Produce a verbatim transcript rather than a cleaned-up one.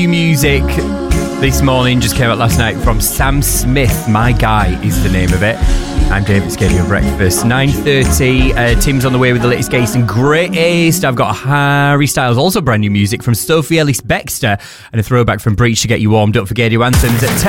New music this morning just came out last night from Sam Smith. My Guy is the name of it. I'm David Skady on Breakfast. nine thirty. Uh, Tim's on the way with the latest Gaze and greatest. I've got Harry Styles, also brand new music from Sophie Ellis-Bextor, and a throwback from Breach to get you warmed up for Gadio Anthems at ten.